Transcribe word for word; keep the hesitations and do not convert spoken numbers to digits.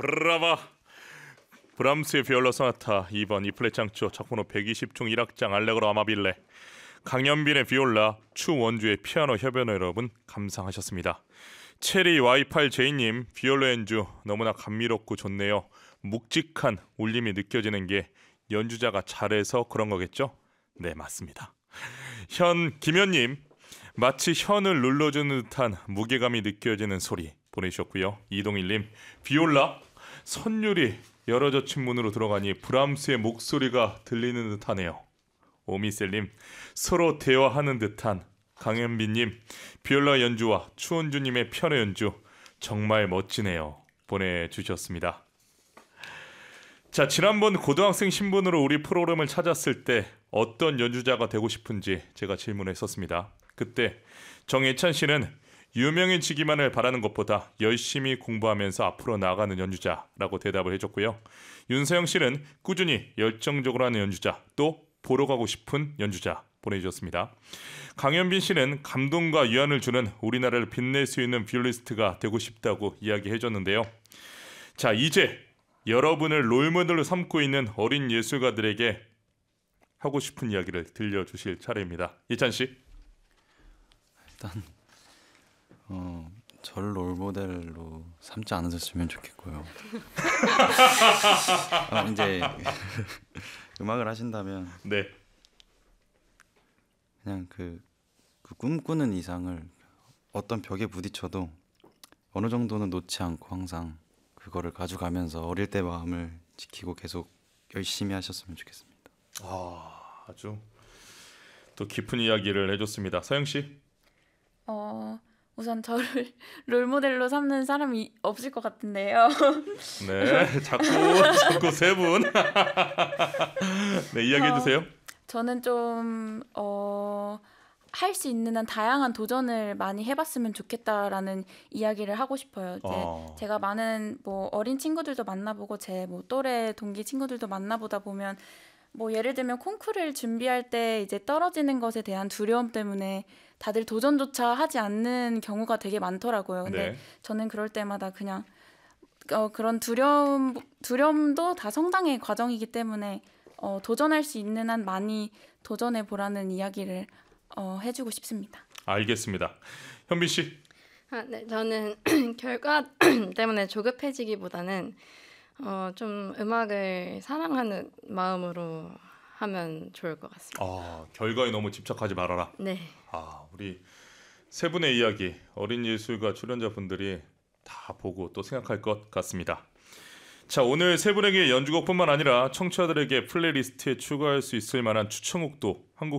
브라바. 브람스의 비올라 소나타 이 번 이플랫 장조 작품로 백이십 중 일 악장 알레그로 아마빌레, 강연빈의 비올라, 추원주의 피아노 협연을 여러분 감상하셨습니다. 체리 와이팔제이님, 비올라 연주 너무나 감미롭고 좋네요. 묵직한 울림이 느껴지는 게 연주자가 잘해서 그런 거겠죠? 네, 맞습니다. 현 김현님, 마치 현을 눌러주는 듯한 무게감이 느껴지는 소리 보내주셨고요. 이동일님, 비올라 선율이 여러 젖힌 문으로 들어가니 브람스의 목소리가 들리는 듯하네요. 오미셀님, 서로 대화하는 듯한. 강현빈님, 비올라 연주와 추원주님의 피아노 연주 정말 멋지네요 보내주셨습니다. 자, 지난번 고등학생 신분으로 우리 프로그램을 찾았을 때 어떤 연주자가 되고 싶은지 제가 질문했었습니다. 그때 정예찬 씨는 유명해지기만을 바라는 것보다 열심히 공부하면서 앞으로 나아가는 연주자라고 대답을 해줬고요. 윤서영 씨는 꾸준히 열정적으로 하는 연주자, 또 보러 가고 싶은 연주자 보내주셨습니다. 강현빈 씨는 감동과 위안을 주는 우리나라를 빛낼 수 있는 비올리스트가 되고 싶다고 이야기해줬는데요. 자, 이제 여러분을 롤모델로 삼고 있는 어린 예술가들에게 하고 싶은 이야기를 들려주실 차례입니다. 예찬 씨. 일단 어, 저를 롤모델로 삼지 않으셨으면 좋겠고요. 아, 이제 음악을 하신다면 네. 그냥 그, 그 꿈꾸는 이상을 어떤 벽에 부딪혀도 어느 정도는 놓지 않고 항상 그거를 가져가면서 어릴 때 마음을 지키고 계속 열심히 하셨으면 좋겠습니다. 아, 아주 또 깊은 이야기를 해줬습니다. 서영 씨. 어, 우선 저를 롤모델로 삼는 사람이 없을 것 같은데요. 네, 자꾸 자꾸 세 분. 네, 이야기해 주세요. 어, 저는 좀 어, 할 수 있는 한 다양한 도전을 많이 해봤으면 좋겠다라는 이야기를 하고 싶어요. 이제 어. 제가 많은 뭐 어린 친구들도 만나보고 제 뭐 또래 동기 친구들도 만나보다 보면 뭐 예를 들면 콩쿠르를 준비할 때 이제 떨어지는 것에 대한 두려움 때문에 다들 도전조차 하지 않는 경우가 되게 많더라고요. 근데 네. 저는 그럴 때마다 그냥 어, 그런 두려움 두려움도 다 성장의 과정이기 때문에 어, 도전할 수 있는 한 많이 도전해 보라는 이야기를 어, 해주고 싶습니다. 알겠습니다. 현빈 씨. 아, 네, 저는 결과 때문에 조급해지기보다는 어, 좀 음악을 사랑하는 마음으로 하면 좋을 것 같습니다. 아, 결과에 너무 집착하지 말아라. 네. 아, 우리 세 분의 이야기 어린 예술가 출연자분들이 다 보고 또 생각할 것 같습니다. 자, 오늘 세 분에게 연주곡뿐만 아니라 청취자들에게 플레이리스트에 추가할 수 있을 만한 추천곡도